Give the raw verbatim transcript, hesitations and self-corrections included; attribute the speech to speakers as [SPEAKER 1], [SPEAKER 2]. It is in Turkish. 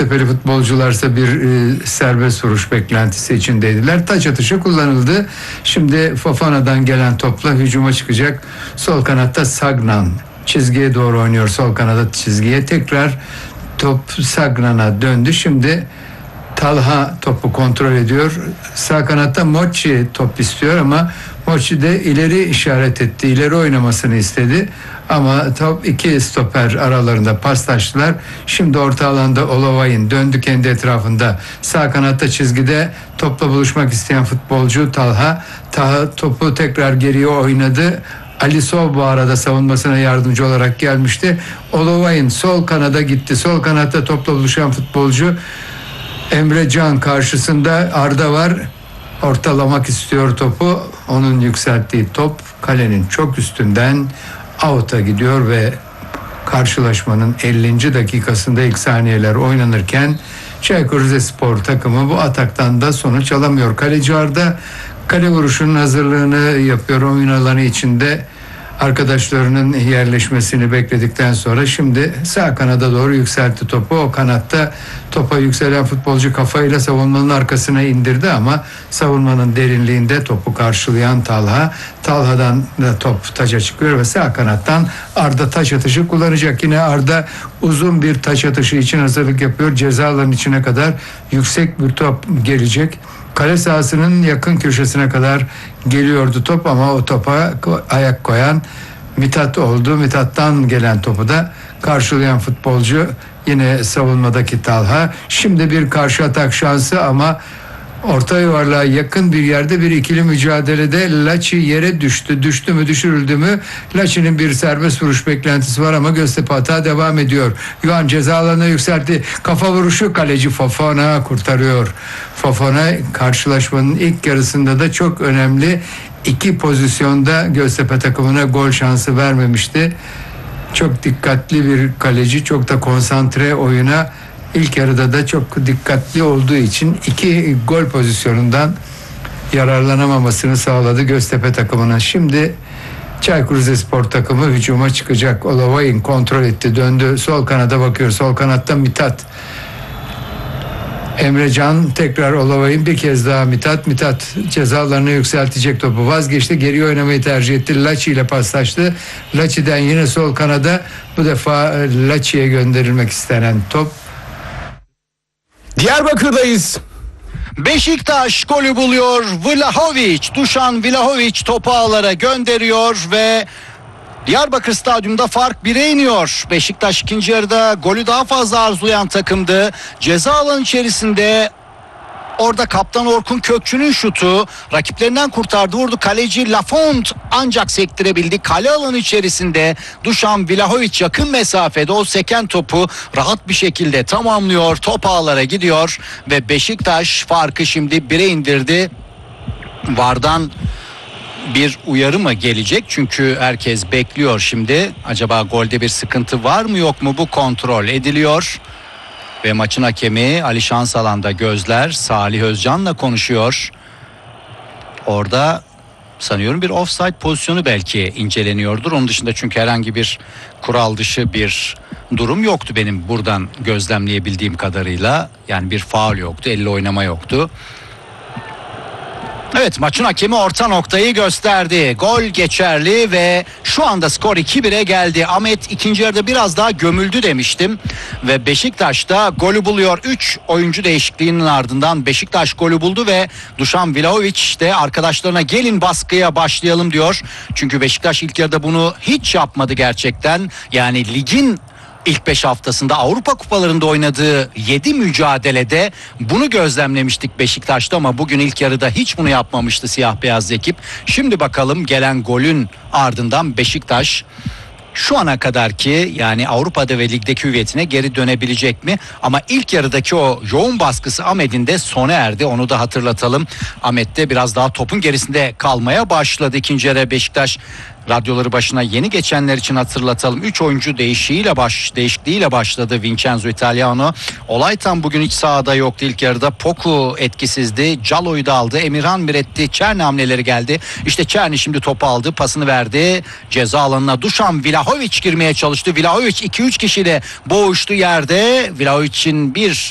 [SPEAKER 1] Göztepe'li futbolcularsa bir e, serbest vuruş beklentisi içindeydiler. Taç atışı kullanıldı. Şimdi Fofana'dan gelen topla hücuma çıkacak. Sol kanatta Sagnan çizgiye doğru oynuyor. Sol kanada çizgiye. Tekrar top Sagnan'a döndü. Şimdi Talha topu kontrol ediyor. Sağ kanatta Mochi top istiyor ama Mochi de ileri işaret etti. İleri oynamasını istedi. Ama top iki stoper aralarında paslaştılar. Şimdi orta alanda Olovay'ın döndü kendi etrafında. Sağ kanatta çizgide topla buluşmak isteyen futbolcu Talha. Talha topu tekrar geriye oynadı. Alisov bu arada savunmasına yardımcı olarak gelmişti. Olovay'ın sol kanada gitti. Sol kanatta topla buluşan futbolcu Emre Can karşısında Arda var. Ortalamak istiyor topu. Onun yükselttiği top kalenin çok üstünden out'a gidiyor ve karşılaşmanın ellinci dakikasında ilk saniyeler oynanırken Çaykur Rizespor takımı bu ataktan da sonuç alamıyor. Kaleci Arda kale vuruşunun hazırlığını yapıyor. Oyun alanı içinde arkadaşlarının yerleşmesini bekledikten sonra şimdi sağ kanada doğru yükseltti topu. O kanatta topa yükselen futbolcu kafayla savunmanın arkasına indirdi ama savunmanın derinliğinde topu karşılayan Talha. Talha'dan da top taça çıkıyor ve sağ kanattan Arda taç atışı kullanacak. Yine Arda uzun bir taç atışı için hazırlık yapıyor. Ceza alanının içine kadar yüksek bir top gelecek. Kale sahasının yakın köşesine kadar geliyordu top ama o topa ayak koyan Mithat oldu. Mithat'tan gelen topu da karşılayan futbolcu yine savunmadaki Talha. Şimdi bir karşı atak şansı ama orta yuvarlığa yakın bir yerde bir ikili mücadelede Laçi yere düştü. Düştü mü düşürüldü mü? Laçi'nin bir serbest vuruş beklentisi var ama Göztepe hata devam ediyor. Yuan ceza alanına yükseltti. Kafa vuruşu kaleci Fofana kurtarıyor. Fofana karşılaşmanın ilk yarısında da çok önemli iki pozisyonda Göztepe takımına gol şansı vermemişti. Çok dikkatli bir kaleci, çok da konsantre oyuna. İlk yarıda da çok dikkatli olduğu için iki gol pozisyonundan yararlanamamasını sağladı Göztepe takımına. Şimdi Çaykur Rizespor takımı hücuma çıkacak. Olovay'ın kontrol etti, döndü. Sol kanada bakıyor. Sol kanatta Mithat. Emre Can tekrar Olovay'ın bir kez daha Mithat. Mithat cezalarını yükseltecek topu. Vazgeçti. Geri oynamayı tercih etti. Laçi ile paslaştı. Laçi'den yine sol kanada bu defa Laçi'ye gönderilmek istenen top.
[SPEAKER 2] Diyarbakır'dayız.
[SPEAKER 3] Beşiktaş golü buluyor. Vlahovic, Dušan Vlahovic topu ağlara gönderiyor ve Diyarbakır Stadyumunda fark bire iniyor. Beşiktaş ikinci yarıda golü daha fazla arzulayan takımdı. Ceza alanı içerisinde orada kaptan Orkun Kökçü'nün şutu rakiplerinden kurtardı, vurdu. Kaleci Lafont ancak sektirebildi. Kale alanı içerisinde Dušan Vlahovic yakın mesafede o seken topu rahat bir şekilde tamamlıyor. Top ağlara gidiyor ve Beşiktaş farkı şimdi bire indirdi. Vardan bir uyarı mı gelecek? Çünkü herkes bekliyor şimdi. Acaba golde bir sıkıntı var mı yok mu? Bu kontrol ediliyor. Ve maçın hakemi Ali Şansalan'da gözler Salih Özcan'la konuşuyor. Orada sanıyorum bir offside pozisyonu belki inceleniyordur. Onun dışında çünkü herhangi bir kural dışı bir durum yoktu benim buradan gözlemleyebildiğim kadarıyla. Yani bir faul yoktu, elle oynama yoktu. Evet, maçın hakemi orta noktayı gösterdi. Gol geçerli ve şu anda skor iki bire geldi. Ahmet ikinci yarıda biraz daha gömüldü demiştim. Ve Beşiktaş da golü buluyor. üç oyuncu değişikliğinin ardından Beşiktaş golü buldu ve Dušan Vlahovic de arkadaşlarına gelin baskıya başlayalım diyor. Çünkü Beşiktaş ilk yarıda bunu hiç yapmadı gerçekten. Yani ligin İlk beş haftasında Avrupa kupalarında oynadığı yedi mücadelede bunu gözlemlemiştik Beşiktaş'ta ama bugün ilk yarıda hiç bunu yapmamıştı siyah beyaz ekip. Şimdi bakalım gelen golün ardından Beşiktaş şu ana kadarki yani Avrupa'da ve ligdeki hüviyetine geri dönebilecek mi? Ama ilk yarıdaki o yoğun baskısı Ahmet'in de sona erdi. Onu da hatırlatalım. Ahmet de biraz daha topun gerisinde kalmaya başladı. İkinci yarı Beşiktaş radyoları başına yeni geçenler için hatırlatalım. üç oyuncu değişiğiyle baş, değişikliğiyle başladı Vincenzo Italiano. Olaytan bugün hiç sahada yoktu ilk yarıda. Poku etkisizdi. Calo'yu da aldı. Emirhan Miretti. Çerni hamleleri geldi. İşte Çerni şimdi topu aldı. Pasını verdi. Ceza alanına Dušan Vlahovic girmeye çalıştı. Vlahovic iki üç kişiyle boğuştu yerde. Vlahovic'in bir